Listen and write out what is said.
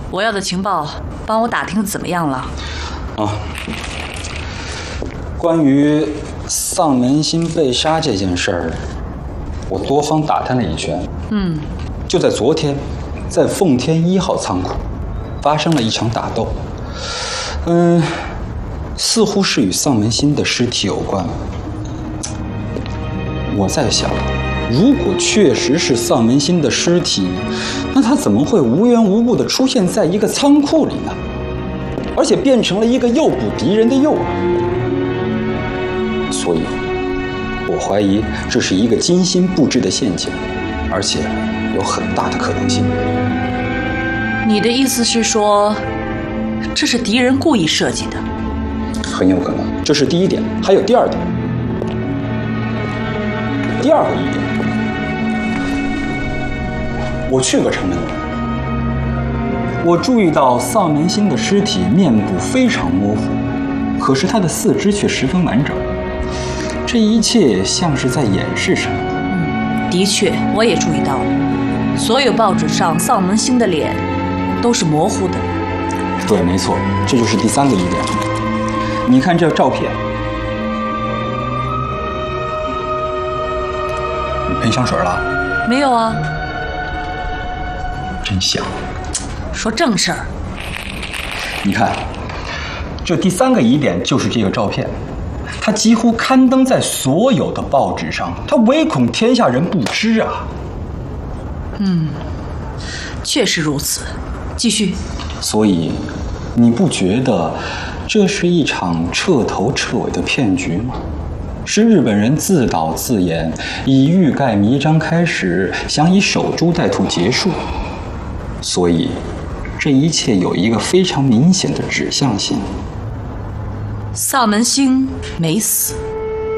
我要的情报，帮我打听的怎么样了？ 啊，关于丧门星被杀这件事儿，我多方打探了一圈。就在昨天，在奉天1号仓库发生了一场打斗。似乎是与丧门星的尸体有关。我在想，如果确实是丧门星的尸体，那他怎么会无缘无故地出现在一个仓库里呢？而且变成了一个诱捕敌人的诱饵。所以，我怀疑这是一个精心布置的陷阱，而且有很大的可能性。 你的意思是说，这是敌人故意设计的？ 很有可能，这是第一点。还有第二点。第二个疑点，我去过城门楼，我注意到丧门星的尸体面部非常模糊，可是他的四肢却十分完整。这一切像是在掩饰什么。 的确，我也注意到了，所有报纸上丧门星的脸都是模糊的。 对，没错，这就是第三个疑点。你看这照片，你喷香水了？ 没有啊。 真香。 说正事儿。 你看，这第三个疑点就是这个照片，它几乎刊登在所有的报纸上，它唯恐天下人不知啊。 确实如此。继续。 所以，你不觉得这是一场彻头彻尾的骗局吗？是日本人自导自演，以欲盖弥彰开始，想以守株待兔结束。所以，这一切有一个非常明显的指向性。 丧门星没死，